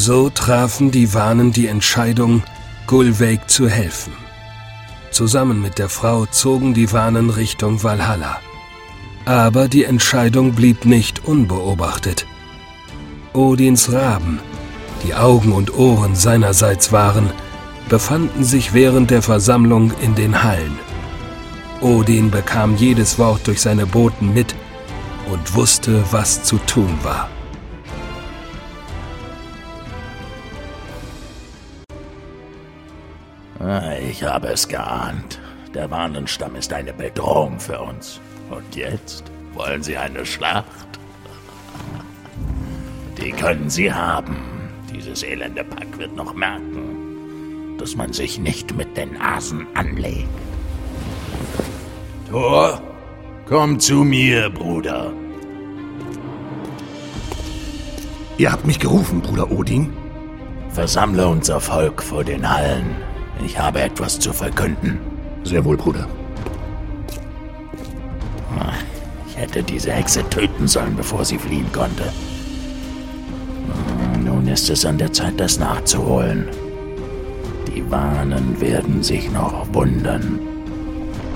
So trafen die Wanen die Entscheidung, Gulveig zu helfen. Zusammen mit der Frau zogen die Wanen Richtung Valhalla. Aber die Entscheidung blieb nicht unbeobachtet. Odins Raben, die Augen und Ohren seinerseits waren, befanden sich während der Versammlung in den Hallen. Odin bekam jedes Wort durch seine Boten mit und wusste, was zu tun war. Ich habe es geahnt. Der Wanenstamm ist eine Bedrohung für uns. Und jetzt wollen sie eine Schlacht? Die können sie haben. Dieses elende Pack wird noch merken, dass man sich nicht mit den Asen anlegt. Thor, komm zu mir, Bruder. Ihr habt mich gerufen, Bruder Odin? Versammle unser Volk vor den Hallen. Ich habe etwas zu verkünden. Sehr wohl, Bruder. Ich hätte diese Hexe töten sollen, bevor sie fliehen konnte. Nun ist es an der Zeit, das nachzuholen. Die Wanen werden sich noch wundern.